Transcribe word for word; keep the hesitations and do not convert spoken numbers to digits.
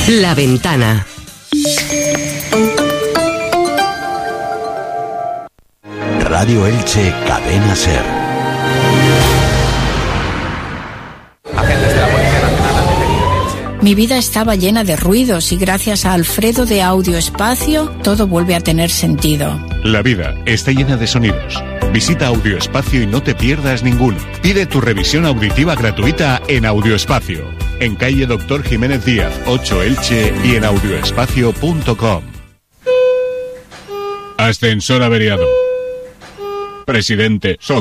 La Ventana. Radio Elche, Cadena Ser. Agentes de la Policía Nacional han detenido en Elche. Mi vida estaba llena de ruidos y gracias a Alfredo de Audio Espacio todo vuelve a tener sentido. La vida está llena de sonidos. Visita Audio Espacio y no te pierdas ninguno. Pide tu revisión auditiva gratuita en Audio Espacio. En calle Doctor Jiménez Díaz, ocho Elche y en audioespacio punto com. Ascensor averiado. Presidente,